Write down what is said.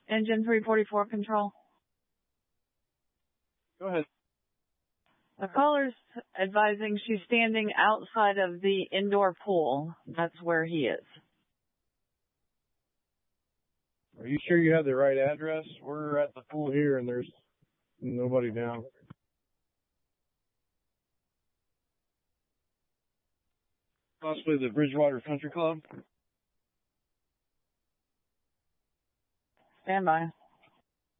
Engine 344 control. Go ahead. The caller's advising she's standing outside of the indoor pool. That's where he is. Are you sure you have the right address? We're at the pool here and there's nobody down. Possibly the Bridgewater Country Club. Stand by.